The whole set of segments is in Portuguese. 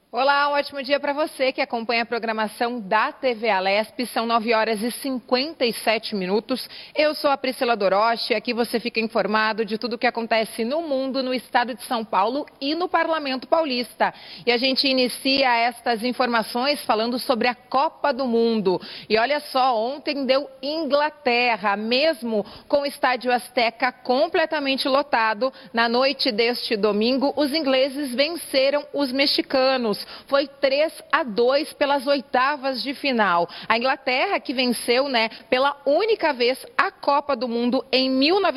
Olá, um ótimo dia para você que acompanha a programação da TV Alesp. São 9h57. Eu sou a Priscila Doroche e aqui você fica informado de tudo o que acontece no mundo, no estado de São Paulo e no Parlamento Paulista. E a gente inicia estas informações falando sobre a Copa do Mundo. E olha só, ontem deu Inglaterra, mesmo com o Estádio Azteca completamente lotado. Na noite deste domingo, os ingleses venceram os mexicanos. Foi 3-2 pelas oitavas de final. A Inglaterra, que venceu, pela única vez a Copa do Mundo em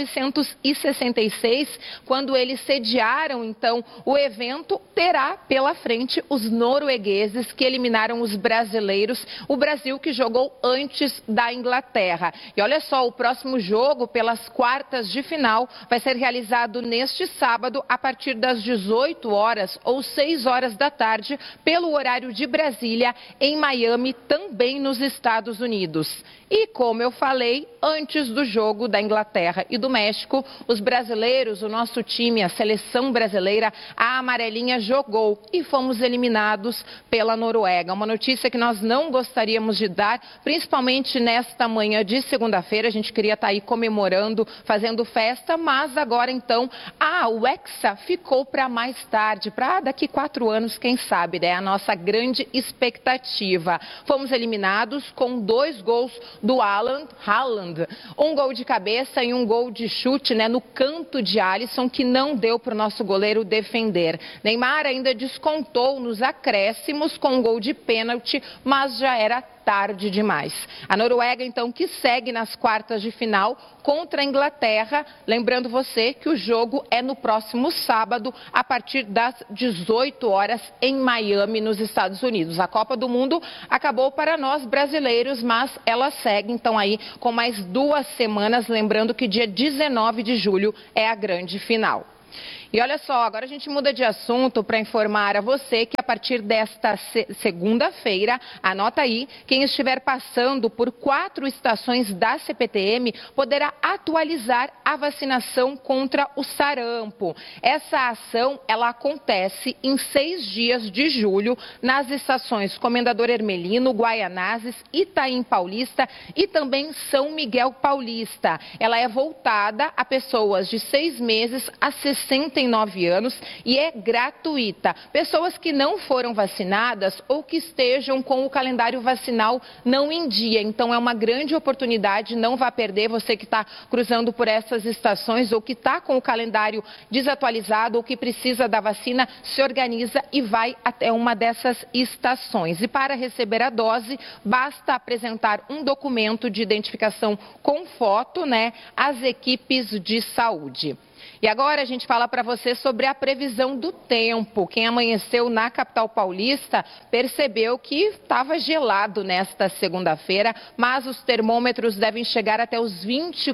1966, quando eles sediaram, então, o evento, terá pela frente os noruegueses, que eliminaram os brasileiros, o Brasil que jogou antes da Inglaterra. E olha só, o próximo jogo pelas quartas de final vai ser realizado neste sábado, a partir das 18 horas ou 6 horas da tarde, pelo horário de Brasília, em Miami, também nos Estados Unidos. E como eu falei, antes do jogo da Inglaterra e do México, os brasileiros, o nosso time, a seleção brasileira, a amarelinha, jogou e fomos eliminados pela Noruega. Uma notícia que nós não gostaríamos de dar, principalmente nesta manhã de segunda-feira. A gente queria estar aí comemorando, fazendo festa, mas agora então o Hexa ficou para mais tarde, para daqui 4 anos, quem sabe, né? A nossa grande expectativa. Fomos eliminados com 2 gols do Haaland, um gol de cabeça e um gol de chute, no canto de Alisson, que não deu para o nosso goleiro defender. Neymar ainda descontou nos acréscimos com um gol de pênalti, mas já era tarde demais. A Noruega, então, que segue nas quartas de final contra a Inglaterra. Lembrando você que o jogo é no próximo sábado, a partir das 18 horas, em Miami, nos Estados Unidos. A Copa do Mundo acabou para nós brasileiros, mas ela segue, então, aí com mais 2 semanas. Lembrando que dia 19 de julho é a grande final. E olha só, agora a gente muda de assunto para informar a você que a partir desta segunda-feira, anota aí, quem estiver passando por 4 estações da CPTM poderá atualizar a vacinação contra o sarampo. Essa ação, ela acontece em 6 dias de julho nas estações Comendador Hermelino, Guaianazes, Itaim Paulista e também São Miguel Paulista. Ela é voltada a pessoas de 6 meses a 69 anos e é gratuita. Pessoas que não foram vacinadas ou que estejam com o calendário vacinal não em dia. Então é uma grande oportunidade, não vá perder. Você que está cruzando por essas estações ou que está com o calendário desatualizado ou que precisa da vacina, se organiza e vai até uma dessas estações. E para receber a dose, basta apresentar um documento de identificação com foto, às equipes de saúde. E agora a gente fala para você sobre a previsão do tempo. Quem amanheceu na capital paulista percebeu que estava gelado nesta segunda-feira, mas os termômetros devem chegar até os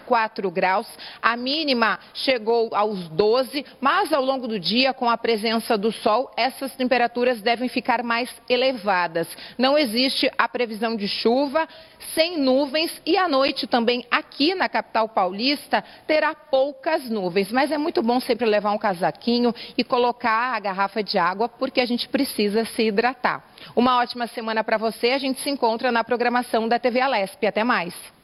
24 graus. A mínima chegou aos 12, mas ao longo do dia, com a presença do sol, essas temperaturas devem ficar mais elevadas. Não existe a previsão de chuva, sem nuvens, e à noite também aqui na capital paulista terá poucas nuvens, mas é muito bom sempre levar um casaquinho e colocar a garrafa de água, porque a gente precisa se hidratar. Uma ótima semana para você, a gente se encontra na programação da TV Alesp. Até mais!